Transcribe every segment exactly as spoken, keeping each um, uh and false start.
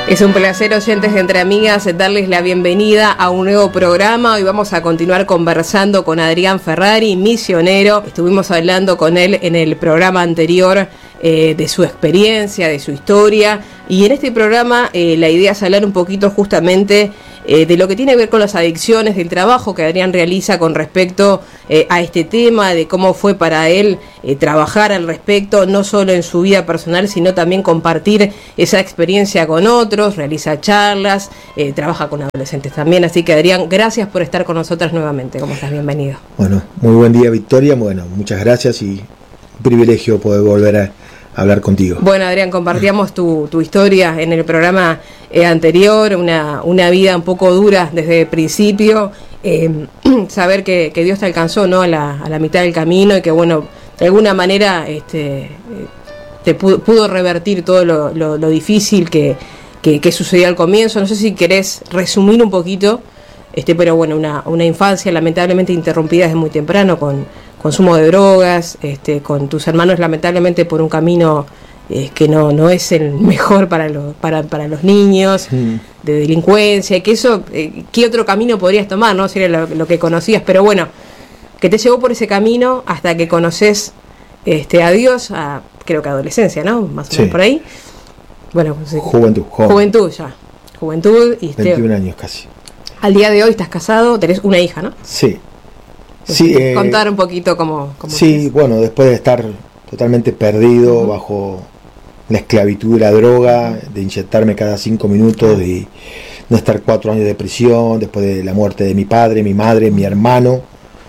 Es un placer, oyentes de Entre Amigas, darles la bienvenida a un nuevo programa. Hoy vamos a continuar conversando con Adrián Ferrari, misionero. Estuvimos hablando con él en el programa anterior eh, de su experiencia, de su historia. Y en este programa eh, la idea es hablar un poquito justamente eh, de lo que tiene que ver con las adicciones, del trabajo que Adrián realiza con respecto eh, a este tema, de cómo fue para él eh, trabajar al respecto, no solo en su vida personal, sino también compartir esa experiencia con otros, realiza charlas, eh, trabaja con adolescentes también. Así que, Adrián, gracias por estar con nosotras nuevamente. ¿Cómo estás? Bienvenido. Bueno, muy buen día, Victoria. Bueno, muchas gracias y un privilegio poder volver a hablar contigo. Bueno, Adrián, compartíamos tu, tu historia en el programa eh, anterior, una, una vida un poco dura desde el principio, eh, saber que, que Dios te alcanzó, ¿no?, a la, a la mitad del camino, y que, bueno, de alguna manera este, eh, te pudo, pudo revertir todo lo, lo, lo difícil que, que, que sucedió al comienzo. No sé si querés resumir un poquito, este, pero bueno, una, una infancia lamentablemente interrumpida desde muy temprano, con consumo de drogas, este, con tus hermanos lamentablemente por un camino eh, que no, no es el mejor para, lo, para, para los niños, mm. de delincuencia, y que eso, eh, ¿qué otro camino podrías tomar? No sería lo, lo que conocías, pero bueno, que te llevó por ese camino hasta que conoces este, a Dios, a, creo que adolescencia, ¿no? Más o menos sí. Por ahí. Bueno, sí. Juventud, joven. Juventud ya. Juventud. Y veintiún años casi. Al día de hoy estás casado, tenés una hija, ¿no? Sí. Sí, eh, contar un poquito cómo, cómo sí, es. Bueno, después de estar totalmente perdido, uh-huh, bajo la esclavitud de la droga, de inyectarme cada cinco minutos, de no estar cuatro años de prisión, después de la muerte de mi padre, mi madre, uh-huh, mi hermano,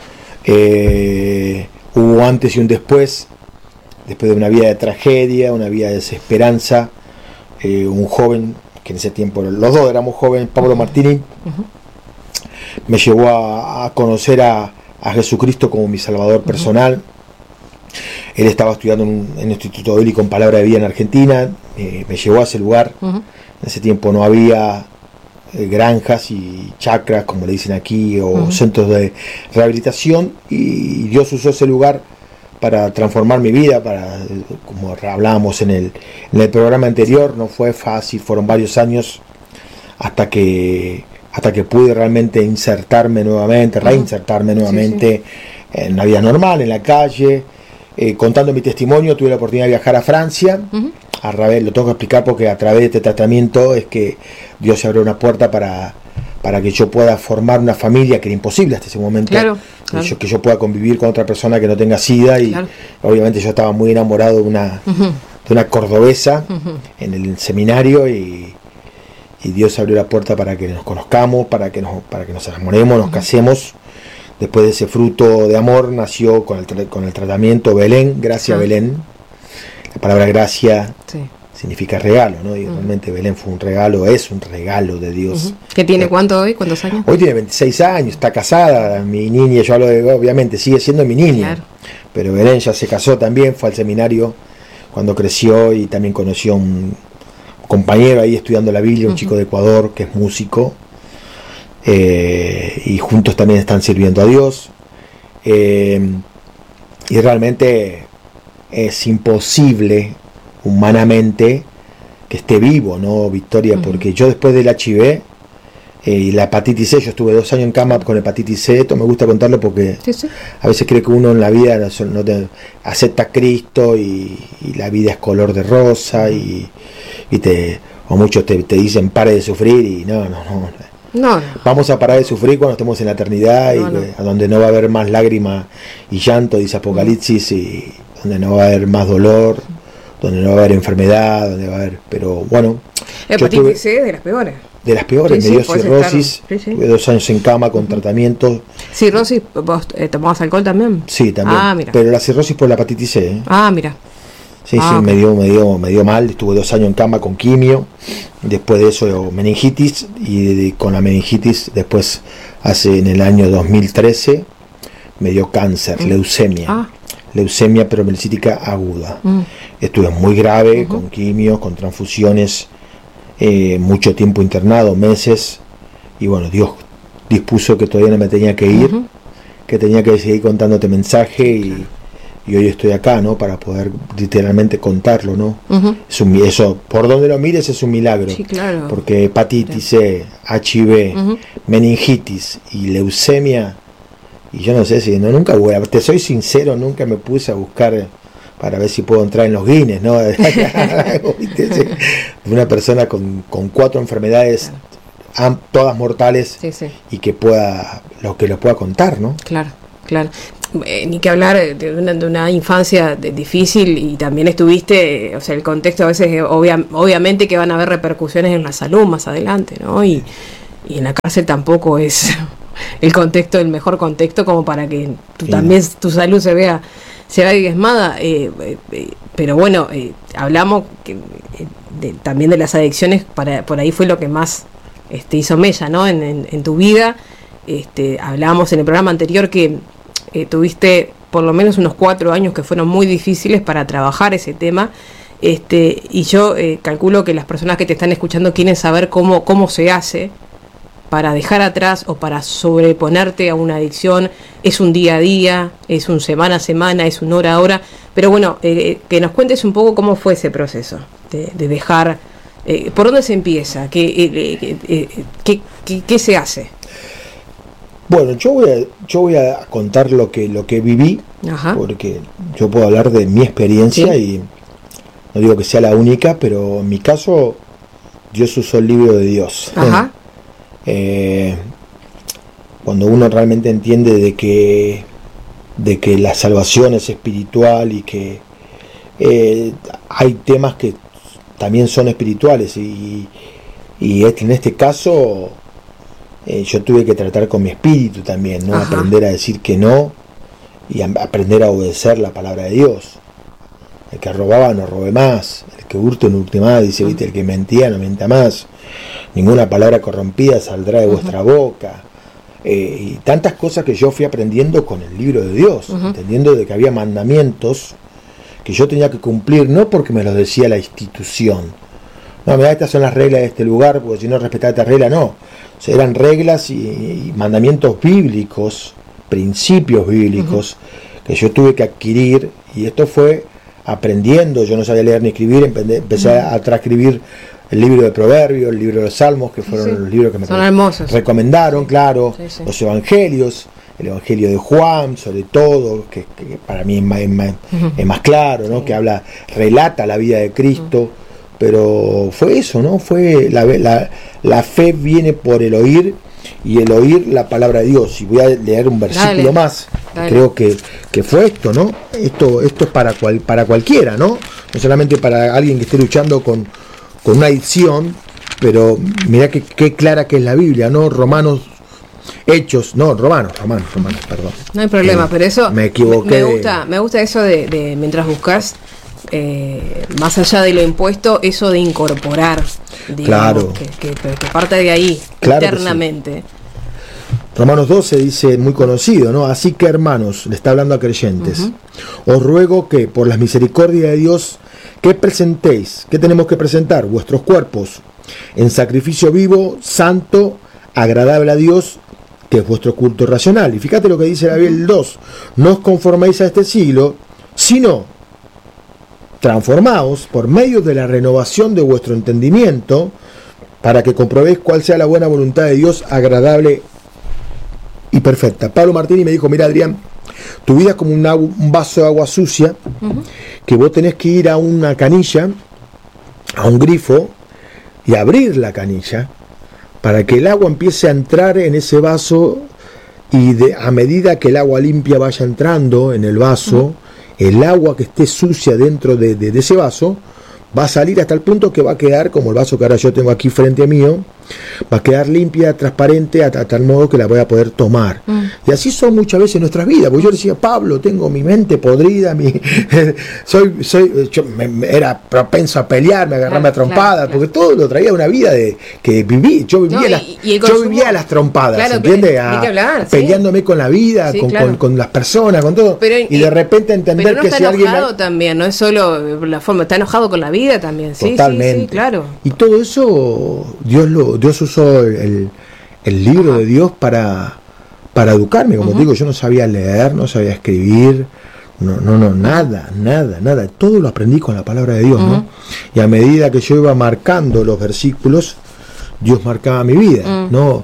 eh, hubo antes y un después, después de una vida de tragedia, una vida de desesperanza, eh, un joven, que en ese tiempo los dos éramos jóvenes, Pablo Martini, uh-huh, me llevó a, a conocer a a Jesucristo como mi Salvador personal. Uh-huh. Él estaba estudiando en un, en un instituto bíblico en Palabra de Vida en Argentina, eh, me llevó a ese lugar. Uh-huh. En ese tiempo no había eh, granjas y chacras, como le dicen aquí, o uh-huh, centros de rehabilitación, y Dios usó ese lugar para transformar mi vida, para, como hablábamos en el, en el programa anterior, no fue fácil, fueron varios años hasta que hasta que pude realmente insertarme nuevamente, uh-huh, reinsertarme nuevamente, sí, sí, en la vida normal, en la calle. Eh, contando mi testimonio, tuve la oportunidad de viajar a Francia. Uh-huh. A través, lo tengo que explicar porque a través de este tratamiento es que Dios se abrió una puerta para, para que yo pueda formar una familia, que era imposible hasta ese momento. Claro, claro. Yo, que yo pueda convivir con otra persona que no tenga SIDA, y claro, obviamente yo estaba muy enamorado de una, uh-huh, de una cordobesa, uh-huh, en el seminario, y y Dios abrió la puerta para que nos conozcamos, para que nos, para que nos enamoremos, nos casemos. Después de ese fruto de amor nació con el, con el tratamiento Belén, gracia, ah, Belén. La palabra gracia, sí, significa regalo, ¿no? Y uh-huh, realmente Belén fue un regalo, es un regalo de Dios. Uh-huh. ¿Qué tiene cuánto hoy? ¿Cuántos años? Hoy tiene veintiséis años, está casada, mi niña, yo hablo de, obviamente sigue siendo mi niña, claro, pero Belén ya se casó también, fue al seminario cuando creció y también conoció un compañero ahí estudiando la Biblia, un uh-huh, chico de Ecuador que es músico, eh, y juntos también están sirviendo a Dios, eh, y realmente es imposible humanamente que esté vivo, ¿no, Victoria? Uh-huh. Porque yo después del H I V eh, y la hepatitis C, yo estuve dos años en cama con hepatitis C, esto me gusta contarlo porque sí, sí, a veces cree que uno en la vida no, no te, acepta a Cristo y, y la vida es color de rosa, uh-huh, y y te, o muchos te, te dicen pare de sufrir, y no, no, no, no, no. Vamos a parar de sufrir cuando estemos en la eternidad, no, y no, a donde no va a haber más lágrima y llanto, dice Apocalipsis, y donde no va a haber más dolor, donde no va a haber enfermedad, donde va a haber, pero bueno. Hepatitis C de las peores. De las peores, sí, me dio sí, cirrosis, sí, sí, tuve dos años en cama con uh-huh, tratamiento. ¿Cirrosis? ¿Vos eh, tomabas alcohol también? Sí, también, ah, mira, pero la cirrosis por la hepatitis C. ¿eh? Ah, mira. Sí, ah, sí, okay, me dio, me dio, me dio mal, estuve dos años en cama con quimio, después de eso meningitis, y de, de, con la meningitis después, hace en el año dos mil trece, me dio cáncer, mm, leucemia, ah, leucemia peromicítica aguda, mm, estuve muy grave, uh-huh, con quimios, con transfusiones, eh, mucho tiempo internado, meses, y bueno, Dios dispuso que todavía no me tenía que ir, uh-huh, que tenía que seguir contándote mensaje, y y hoy estoy acá, ¿no? Para poder literalmente contarlo, ¿no? Uh-huh. Es un, eso, por donde lo mires es un milagro. Sí, claro. Porque hepatitis C, H I V, uh-huh. meningitis y leucemia, y yo no sé si, no, nunca, te soy sincero, nunca me puse a buscar para ver si puedo entrar en los Guinness, ¿no? De una persona con, con cuatro enfermedades, claro. todas mortales, sí, sí. y que pueda, lo que lo pueda contar, ¿no? Claro, claro. Eh, ni que hablar de una, de una infancia de, difícil, y también estuviste, eh, o sea, el contexto a veces, eh, obvia, obviamente que van a haber repercusiones en la salud más adelante, ¿no? Y, y en la cárcel tampoco es el contexto, el mejor contexto como para que tú, sí. también tu salud se vea se vea diezmada, eh, eh, pero bueno, eh, hablamos que, eh, de, también de las adicciones, para, por ahí fue lo que más este, hizo mella, ¿no? En, en, en tu vida. Este, hablábamos en el programa anterior que eh, tuviste por lo menos unos cuatro años que fueron muy difíciles para trabajar ese tema, este, y yo eh, calculo que las personas que te están escuchando quieren saber cómo, cómo se hace para dejar atrás o para sobreponerte a una adicción. Es un día a día, es un semana a semana, es un hora a hora, pero bueno, eh, que nos cuentes un poco cómo fue ese proceso de, de dejar, eh, por dónde se empieza, qué, eh, eh, qué, qué, qué se hace. Bueno, yo voy a, yo voy a contar lo que, lo que viví, Ajá. porque yo puedo hablar de mi experiencia, ¿sí? Y no digo que sea la única, pero en mi caso Dios usó el libro de Dios. Ajá. Eh, cuando uno realmente entiende de que de que la salvación es espiritual y que eh, hay temas que también son espirituales, y, y en este caso eh, yo tuve que tratar con mi espíritu también, ¿no? Ajá. Aprender a decir que no y a, aprender a obedecer la palabra de Dios. El que robaba no robe más, el que hurte no hurte más, dice, ¿viste? El que mentía no mienta más. Ninguna palabra corrompida saldrá de vuestra uh-huh. boca. Eh, y tantas cosas que yo fui aprendiendo con el libro de Dios, uh-huh. entendiendo de que había mandamientos que yo tenía que cumplir, no porque me los decía la institución. No, mira, estas son las reglas de este lugar, porque si no respetaba esta regla, no. O sea, eran reglas y, y mandamientos bíblicos, principios bíblicos, uh-huh. que yo tuve que adquirir, y esto fue aprendiendo. Yo no sabía leer ni escribir, empecé uh-huh. a transcribir el libro de Proverbios, el libro de los Salmos, que fueron sí, sí. los libros que me Son recomendaron, claro, sí, sí. los Evangelios, el Evangelio de Juan, sobre todo, que, que para mí es más, es más, uh-huh. es más claro, ¿no? Sí. Que habla, relata la vida de Cristo, uh-huh. pero fue eso, ¿no? Fue la, la, la fe viene por el oír, y el oír la palabra de Dios. Y voy a leer un versículo Dale. más, Dale. creo que, que fue esto, ¿no? Esto, esto es para, cual, para cualquiera, ¿no? No solamente para alguien que esté luchando con con una adicción, pero mirá que, que clara que es la Biblia, ¿no? Romanos, Hechos, no, Romanos, Romanos, Romanos, perdón. No hay problema, eh, pero eso me equivoqué. Me gusta, me gusta eso de, de mientras buscas, eh, más allá de lo impuesto, eso de incorporar, digamos, claro. que, que, que parte de ahí, claro eternamente. Sí. Romanos doce dice, muy conocido, ¿no? Así que, hermanos, le está hablando a creyentes, uh-huh. os ruego que por las misericordias de Dios, que presentéis, ¿qué tenemos que presentar? Vuestros cuerpos en sacrificio vivo, santo, agradable a Dios, que es vuestro culto racional. Y fíjate lo que dice la Biblia dos, no os conforméis a este siglo, sino transformaos por medio de la renovación de vuestro entendimiento, para que comprobéis cuál sea la buena voluntad de Dios, agradable y perfecta. Pablo Martini me dijo, mira, Adrián, tu vida es como un, agua, un vaso de agua sucia, uh-huh. que vos tenés que ir a una canilla, a un grifo, y abrir la canilla para que el agua empiece a entrar en ese vaso, y de, a medida que el agua limpia vaya entrando en el vaso, uh-huh. el agua que esté sucia dentro de, de, de ese vaso va a salir hasta el punto que va a quedar como el vaso que ahora yo tengo aquí frente a mío, va a quedar limpia, transparente, a, a tal modo que la voy a poder tomar. Mm. Y así son muchas veces nuestras vidas, porque yo decía, Pablo, tengo mi mente podrida, mi soy, soy, yo me, me era propenso a pelear, me agarrarme claro, a trompadas, claro, porque claro. todo lo traía una vida de que viví, yo vivía, no, las, y, y consumo, yo vivía las trompadas, claro, ¿entiendes? A, peleándome sí. con la vida, sí, con, claro. con, con las personas, con todo, pero, y, y de repente entender pero no que está si alguien... enojado también, no es solo la forma, está enojado con la vida también, sí, totalmente. Sí, sí, claro. Y todo eso, Dios lo Dios usó el, el libro Ajá. de Dios para, para educarme, como uh-huh. te digo, yo no sabía leer, no sabía escribir, No, no, no, nada, nada, nada. Todo lo aprendí con la palabra de Dios, uh-huh. ¿no? Y a medida que yo iba marcando los versículos, Dios marcaba mi vida, uh-huh. ¿no?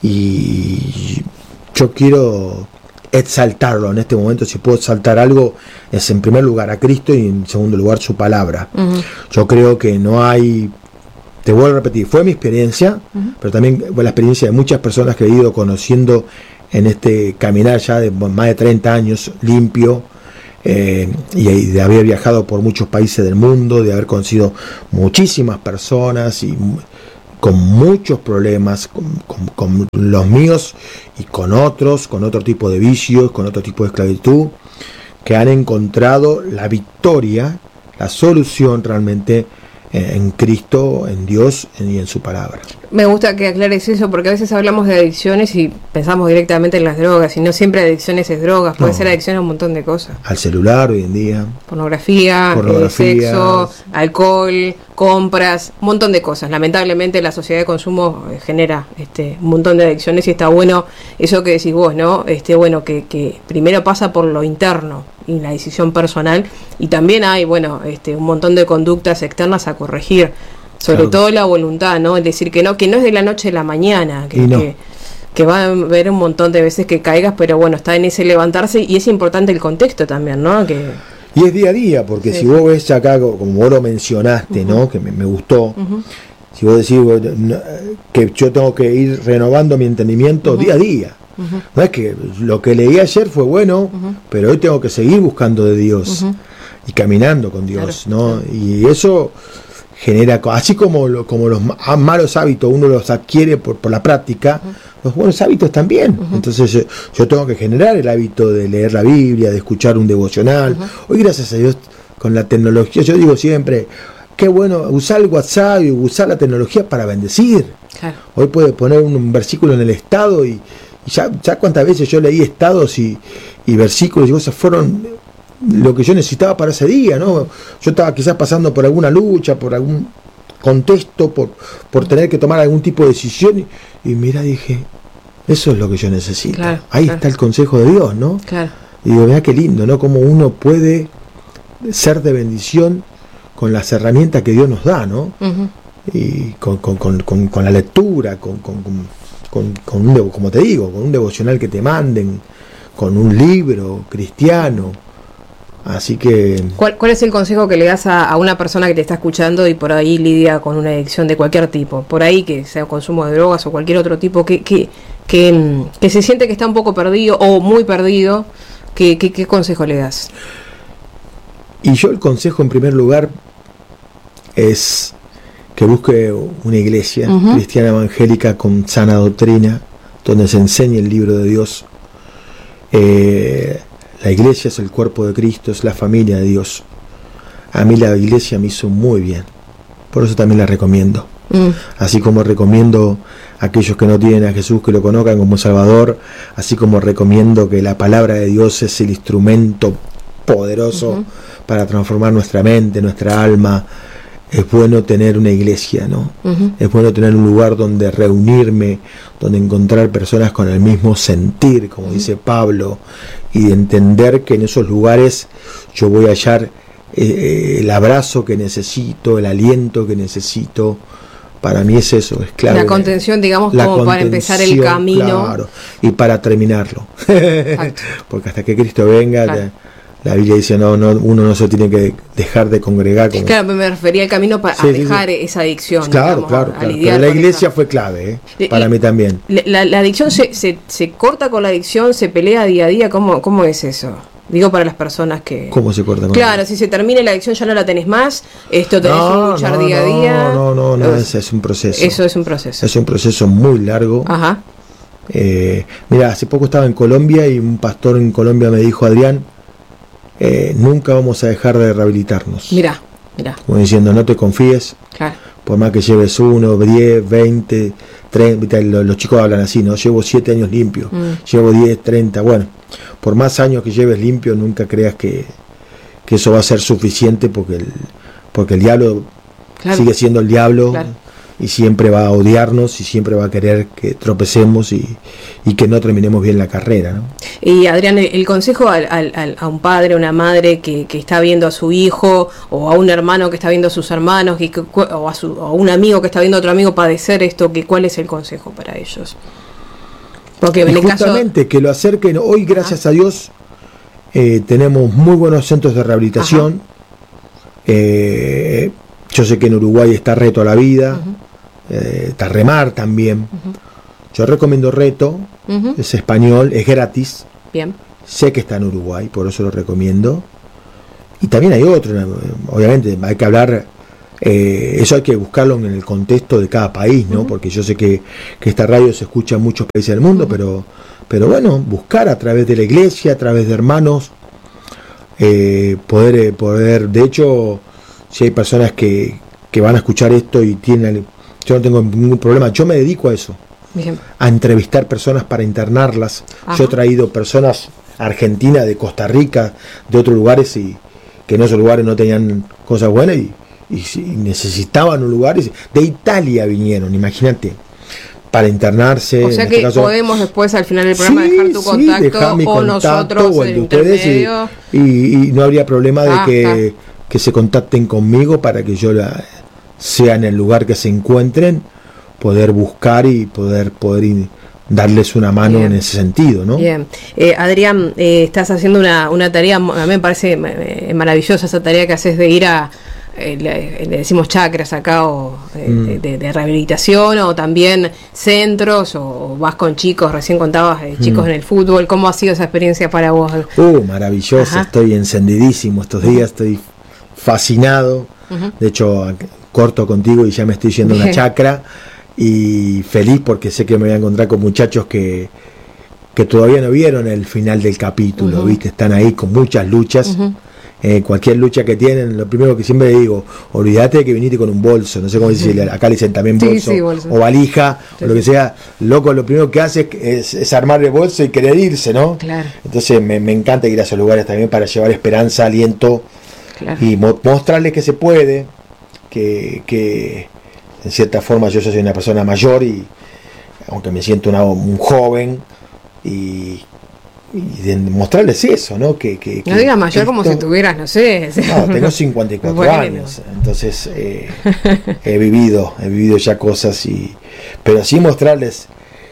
Y yo quiero exaltarlo en este momento. Si puedo exaltar algo, es en primer lugar a Cristo y en segundo lugar su palabra. Uh-huh. Yo creo que no hay... Te vuelvo a repetir, fue mi experiencia, uh-huh. pero también fue la experiencia de muchas personas que he ido conociendo en este caminar ya de más de treinta años limpio, eh, y de haber viajado por muchos países del mundo, de haber conocido muchísimas personas y con muchos problemas, con, con, con los míos y con otros, con otro tipo de vicios, con otro tipo de esclavitud, que han encontrado la victoria, la solución realmente en Cristo, en Dios y en su palabra. Me gusta que aclares eso, porque a veces hablamos de adicciones y pensamos directamente en las drogas, y no siempre adicciones es drogas, puede no. ser adicción a un montón de cosas. Al celular hoy en día. Pornografía, Pornografía. Eh, sexo, alcohol, compras, un montón de cosas. Lamentablemente la sociedad de consumo eh, genera este un montón de adicciones, y está bueno eso que decís vos, ¿no? Este bueno que, que primero pasa por lo interno y la decisión personal, y también hay, bueno, este un montón de conductas externas a corregir, sobre claro. todo la voluntad, ¿no? Es decir, que no que no es de la noche a la mañana, que, no. que, que va a haber un montón de veces que caigas, pero bueno, está en ese levantarse, y es importante el contexto también, ¿no? Que y es día a día, porque sí. si vos ves acá, como vos lo mencionaste, uh-huh. ¿no? Que me, me gustó, uh-huh. si vos decís que yo tengo que ir renovando mi entendimiento uh-huh. día a día. Uh-huh. No es que lo que leí ayer fue bueno, uh-huh. pero hoy tengo que seguir buscando de Dios uh-huh. y caminando con Dios, claro, ¿no? Claro. Y eso genera, así como, lo, como los malos hábitos uno los adquiere por, por la práctica, uh-huh. los buenos hábitos también. Uh-huh. Entonces yo, yo tengo que generar el hábito de leer la Biblia, de escuchar un devocional. Uh-huh. Hoy, gracias a Dios, con la tecnología, yo digo siempre, qué bueno usar el WhatsApp y usar la tecnología para bendecir. Claro. Hoy puedes poner un, un versículo en el estado y Y ya, ya cuántas veces yo leí estados y, y versículos y cosas fueron lo que yo necesitaba para ese día, ¿no? Yo estaba quizás pasando por alguna lucha, por algún contexto, por, por tener que tomar algún tipo de decisión, y, y mira, dije, eso es lo que yo necesito. Claro, Ahí claro. está el consejo de Dios, ¿no? Claro. Y digo, mira qué lindo, ¿no? Cómo uno puede ser de bendición con las herramientas que Dios nos da, ¿no? Uh-huh. Y con, con, con, con, con la lectura, con... con, con Con, con un, como te digo, con un devocional que te manden, con un libro cristiano. Así que... ¿Cuál, cuál es el consejo que le das a, a una persona que te está escuchando y por ahí lidia con una adicción de cualquier tipo? Por ahí, que sea consumo de drogas o cualquier otro tipo, que, que, que, que se siente que está un poco perdido o muy perdido, ¿qué, qué, qué consejo le das? Y yo el consejo en primer lugar es... que busque una iglesia uh-huh. cristiana evangélica con sana doctrina, donde se enseñe el libro de Dios. Eh, la iglesia es el cuerpo de Cristo, es la familia de Dios. A mí la iglesia me hizo muy bien, por eso también la recomiendo. Uh-huh. Así como recomiendo a aquellos que no tienen a Jesús que lo conozcan como Salvador, así como recomiendo que la palabra de Dios es el instrumento poderoso uh-huh. para transformar nuestra mente, nuestra alma. Es bueno tener una iglesia, ¿no? Uh-huh. Es bueno tener un lugar donde reunirme, donde encontrar personas con el mismo sentir, como uh-huh. dice Pablo, y de entender que en esos lugares yo voy a hallar eh, el abrazo que necesito, el aliento que necesito. Para mí es eso, es clave. La contención, digamos, como contención, para empezar el camino. Claro, y para terminarlo. Porque hasta que Cristo venga... Claro. La, La Biblia dice, no, no, uno no se tiene que dejar de congregar. Como... Claro, me refería al camino para sí, dejar sí, sí. esa adicción. Claro, digamos, claro, claro. Pero la iglesia esa... fue clave, ¿eh? para y, mí también. La, la adicción se, se, se corta con la adicción, se pelea día a día, ¿cómo, cómo es eso? Digo, para las personas que... ¿Cómo se corta con Claro, la... si se termina la adicción ya no la tenés más, esto tenés no, que luchar no, día no, a día. No, no, no, no es, es un proceso. Eso es un proceso. Es un proceso muy largo. Ajá. Eh, mira, hace poco estaba en Colombia y un pastor en Colombia me dijo, Adrián, Eh, nunca vamos a dejar de rehabilitarnos. Mirá, mirá. Como diciendo, no te confíes. Claro. Por más que lleves uno, diez, veinte, treinta, los, los chicos hablan así, ¿no? Llevo siete años limpio, mm. llevo diez, treinta, bueno. Por más años que lleves limpio, nunca creas que, que eso va a ser suficiente porque el, porque el diablo claro. sigue siendo el diablo. Claro. y siempre va a odiarnos y siempre va a querer que tropecemos y, y que no terminemos bien la carrera, ¿no? Y Adrián, el, el consejo al, al, a un padre, a una madre que, que está viendo a su hijo, o a un hermano que está viendo a sus hermanos, y que, o, a su, o a un amigo que está viendo a otro amigo padecer esto, que ¿cuál es el consejo para ellos? Porque en y el justamente caso... que lo acerquen. Hoy, gracias a Dios, eh, tenemos muy buenos centros de rehabilitación. Eh, yo sé que en Uruguay está Reto a la Vida, uh-huh. eh, está Remar también. Uh-huh. Yo recomiendo Reto, uh-huh. es español, es gratis. Bien. Sé que está en Uruguay, por eso lo recomiendo. Y también hay otro, obviamente, hay que hablar, eh, eso hay que buscarlo en el contexto de cada país, ¿no? Uh-huh. Porque yo sé que, que esta radio se escucha en muchos países del mundo, uh-huh. pero, pero bueno, buscar a través de la iglesia, a través de hermanos, eh, poder, poder, de hecho, si hay personas que, que van a escuchar esto y tienen, yo no tengo ningún problema, yo me dedico a eso. Bien. A entrevistar personas para internarlas. Ajá. Yo he traído personas argentinas, de Costa Rica, de otros lugares, y que en esos lugares no tenían cosas buenas y, y, y necesitaban un lugar. Y, de Italia vinieron, imagínate, para internarse. O sea que este caso, podemos después al final del programa sí, dejar tu contacto, sí, dejar mi o contacto, nosotros o el de ustedes, y, y, y no habría problema de que, que se contacten conmigo para que yo la, sea en el lugar que se encuentren, poder buscar y poder poder in, darles una mano. Bien. En ese sentido, ¿no? Bien. Eh, Adrián, eh, estás haciendo una, una tarea, a mí me parece eh, maravillosa esa tarea que haces de ir a, eh, le, le decimos chacras acá, o eh, mm. de, de, de rehabilitación, o también centros, o, o vas con chicos, recién contabas eh, chicos mm. en el fútbol. ¿Cómo ha sido esa experiencia para vos? Uh, maravillosa. Ajá. Estoy encendidísimo estos días, estoy fascinado. Uh-huh. De hecho, corto contigo y ya me estoy yendo a una chacra. Y feliz porque sé que me voy a encontrar con muchachos que, que todavía no vieron el final del capítulo, uh-huh. ¿viste? Están ahí con muchas luchas. Uh-huh. Eh, cualquier lucha que tienen, lo primero que siempre digo, olvídate de que viniste con un bolso, no sé cómo decirle, acá le dicen también bolso, sí, sí, bolso. O valija, sí, o lo que sea. Loco, lo primero que hace es, es armar el bolso y querer irse, ¿no? Claro. Entonces me, me encanta ir a esos lugares también para llevar esperanza, aliento, claro. y mo- mostrarles que se puede, que... que en cierta forma yo soy una persona mayor, y aunque me siento una, un joven, y, y de mostrarles eso, ¿no? Que, que, no digas mayor esto, como si tuvieras, no sé. No, tengo cincuenta y cuatro bueno. años, entonces eh, he vivido, he vivido ya cosas, y pero sí mostrarles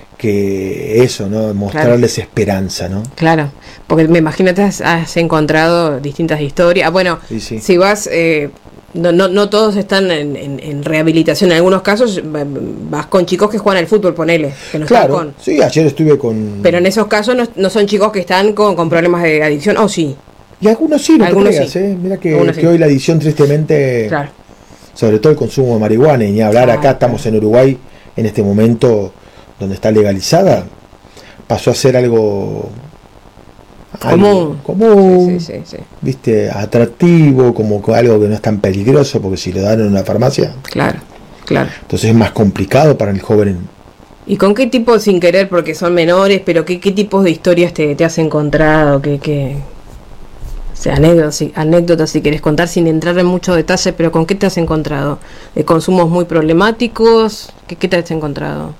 que eso, ¿no? Mostrarles claro. esperanza, ¿no? Claro, porque me imagino que has, has encontrado distintas historias. Bueno, sí, sí. si vas... Eh, No, no, no todos están en, en, en rehabilitación. En algunos casos vas con chicos que juegan al fútbol, ponele, que no claro, están con... sí, ayer estuve con... Pero en esos casos no, no son chicos que están con, con problemas de adicción, ¿o oh, sí? Y algunos sí, no algunos te creas, sí. ¿eh? Mira que, que sí. hoy la adicción, tristemente, claro. sobre todo el consumo de marihuana, y ni hablar, ah, acá estamos en Uruguay, en este momento, donde está legalizada, pasó a ser algo... común, común sí, sí, sí, sí. viste, atractivo, como algo que no es tan peligroso, porque si lo dan en una farmacia, claro, claro, entonces es más complicado para el joven. ¿Y con qué tipo, sin querer, porque son menores, pero qué, qué tipos de historias te, te has encontrado? ¿Qué, qué, o sea, anécdotas, si, anécdotas si querés contar, sin entrar en mucho detalle, pero con qué te has encontrado? ¿De consumos muy problemáticos? ¿Qué, qué te has encontrado?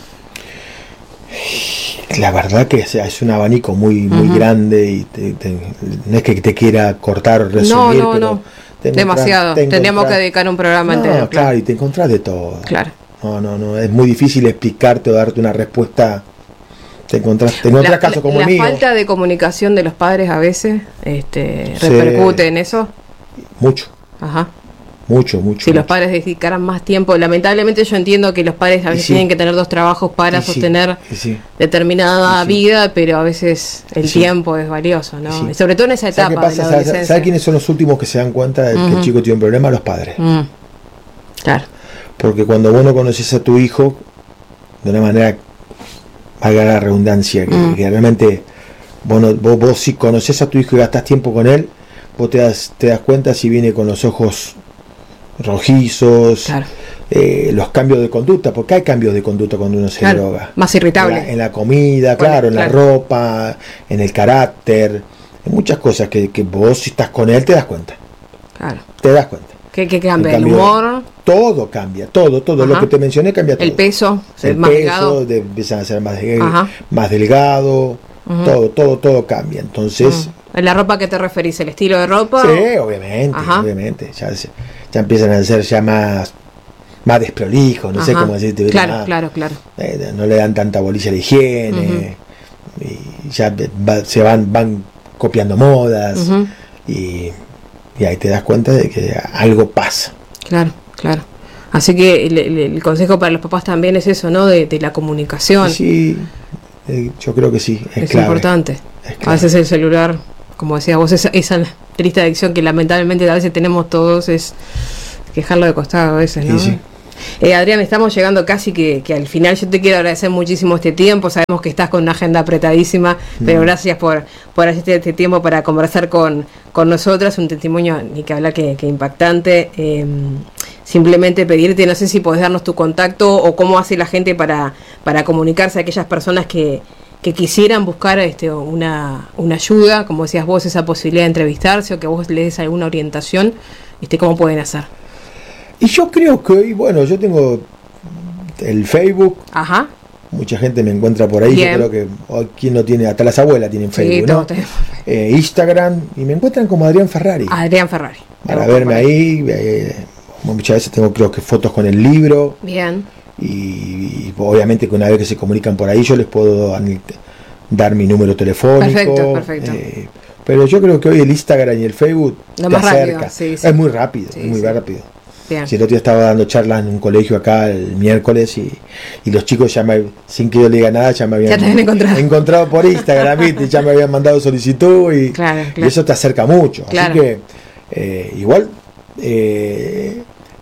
La verdad que es un abanico muy muy uh-huh. grande, y te, te, no es que te quiera cortar o resumir, no, no, pero no. demasiado, te tendríamos que dedicar un programa no, entero. Claro, claro, y te encontrás de todo. Claro. No, no, no, es muy difícil explicarte o darte una respuesta. Te encontrás, te encontrás la, casos como la el mío. La falta de comunicación de los padres a veces este, repercute sí, en eso. Mucho. Ajá. Mucho, mucho. Si mucho. los padres dedicaran más tiempo, lamentablemente yo entiendo que los padres a veces sí. tienen que tener dos trabajos para sí, sostener sí. determinada sí. vida, pero a veces el sí. tiempo es valioso, ¿no? Sí. Y sobre todo en esa etapa. ¿Sabes qué pasa? ¿Sabes, ¿Sabes quiénes son los últimos que se dan cuenta de uh-huh. que el chico tiene un problema? Los padres. Uh-huh. Claro. Porque cuando vos no conoces a tu hijo, de una manera, valga la redundancia, que, uh-huh. que realmente vos, no, vos, vos si conoces a tu hijo y gastás tiempo con él, vos te das, te das cuenta si viene con los ojos rojizos, claro. eh, los cambios de conducta, porque hay cambios de conducta cuando uno se claro. droga. Más irritable. En la, en la comida, bueno, claro, en claro. la ropa, en el carácter, en muchas cosas que, que vos si estás con él te das cuenta. Claro. Te das cuenta. ¿Qué, qué cambia? ¿El, ¿El humor? Todo cambia, todo, todo. Ajá. Lo que te mencioné cambia todo. El peso, el más peso, delgado. De, empiezan a ser más, de, más delgado, uh-huh. todo, todo, todo cambia. Entonces... Uh-huh. ¿En la ropa que te referís? ¿El estilo de ropa? Sí, obviamente, Ajá. obviamente. Ya, ya empiezan a ser ya más... más desprolijos, no Ajá. sé cómo decirte. Claro, más, claro, claro. Eh, no le dan tanta bolilla a la higiene, uh-huh. y ya va, se van van copiando modas, uh-huh. y, y ahí te das cuenta de que algo pasa. Claro, claro. Así que el, el, el consejo para los papás también es eso, ¿no? De, de la comunicación. Sí, eh, yo creo que sí, es, es clave. Importante. Es clave. A veces el celular, como decías vos, esa, esa triste adicción que lamentablemente a veces tenemos todos, es dejarlo de costado a veces, ¿no? Sí, sí. Eh, Adrián, estamos llegando casi que, que al final. Yo te quiero agradecer muchísimo este tiempo. Sabemos que estás con una agenda apretadísima, mm. pero gracias por, por hacer este tiempo para conversar con, con nosotras. Un testimonio, ni que hablar, que, que impactante. Eh, simplemente pedirte, no sé si podés darnos tu contacto o cómo hace la gente para, para comunicarse a aquellas personas que, que quisieran buscar este, una, una ayuda, como decías vos, esa posibilidad de entrevistarse o que vos le des alguna orientación, este, ¿cómo pueden hacer? Y yo creo que hoy, bueno, yo tengo el Facebook. Ajá. Mucha gente me encuentra por ahí. Bien. Yo creo que hoy, ¿quién no tiene? Hasta las abuelas tienen Facebook, sí, ¿no? Eh, Instagram, y me encuentran como Adrián Ferrari. Adrián Ferrari. Para verme ahí. Eh, muchas veces tengo, creo que, fotos con el libro. Bien. Y, y obviamente que una vez que se comunican por ahí, yo les puedo dar mi número telefónico. Perfecto, perfecto. Eh, pero yo creo que hoy el Instagram y el Facebook Lo te más acerca. Rápido, sí, sí. Es muy rápido, sí, es muy sí. rápido. Bien. Si el otro día estaba dando charlas en un colegio acá el miércoles y, y los chicos ya me, sin que yo le diga nada, ya me habían, ya te habían encontrado. encontrado por Instagram, ¿viste? Ya me habían mandado solicitud y, claro, claro. y eso te acerca mucho. Claro. Así que eh, igual eh,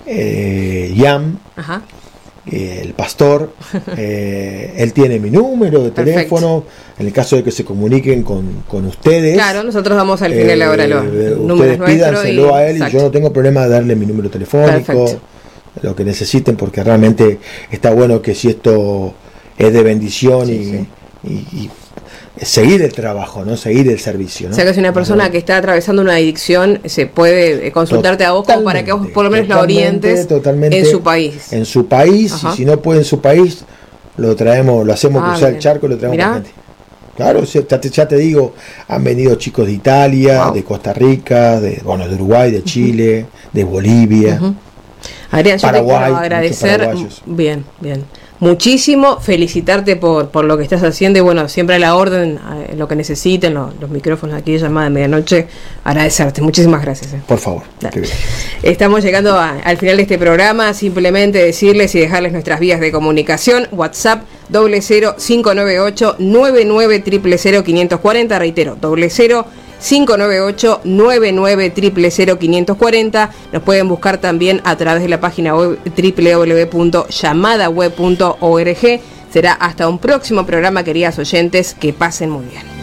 eh, Yam, Ajá. eh, el pastor, eh, él tiene mi número de Perfecto. Teléfono. En el caso de que se comuniquen con, con ustedes, claro, nosotros damos al final eh, ahora los eh, números ustedes pídanselo y, a él, exacto. Y yo no tengo problema de darle mi número telefónico. Perfecto. Lo que necesiten, porque realmente está bueno que si esto es de bendición, sí, y, sí. Y, y seguir el trabajo, no seguir el servicio, ¿no? O sea, que si una persona no, que está atravesando una adicción se puede consultarte a vos como para que vos por lo menos la orientes totalmente en su país. En su país, Ajá. Y si no puede en su país, lo traemos, lo hacemos ah, cruzar bien. El charco y lo traemos para gente. Claro, ya te, ya te digo, han venido chicos de Italia, wow. De Costa Rica, de bueno, de Uruguay, de Chile, uh-huh. De Bolivia, uh-huh. Adrián, yo Paraguay, te quiero agradecer, bien, bien, muchísimo, felicitarte por, por lo que estás haciendo y bueno, siempre a la orden, a lo que necesiten, lo, los micrófonos aquí de llamada de medianoche, agradecerte, muchísimas gracias. Eh. Por favor. Estamos llegando a, al final de este programa, simplemente decirles y dejarles nuestras vías de comunicación, WhatsApp, doble cero cinco nueve ocho nueve nueve cero cero cero quinientos cuarenta, reitero, doble cero cinco nueve ocho nueve nueve cero cero cero quinientos cuarenta. Nos pueden buscar también a través de la página web doble u doble u doble u punto llamada web punto org. Será hasta un próximo programa, queridas oyentes, que pasen muy bien.